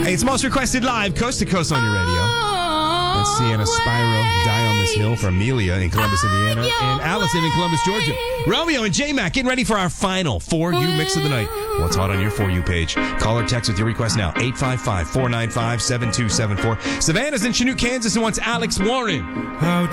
Hey, it's Most Requested Live, coast to coast on your radio. That's Sienna Spyro, Die on This Hill for Amelia in Columbus, Indiana, and Allison in Columbus, Georgia. Romeo and J-Mac getting ready for our final For You mix of the night. What's hot on your For You page? Call or text with your request now, 855-495-7274. Savannah's in Chanute, Kansas, and wants Alex Warren.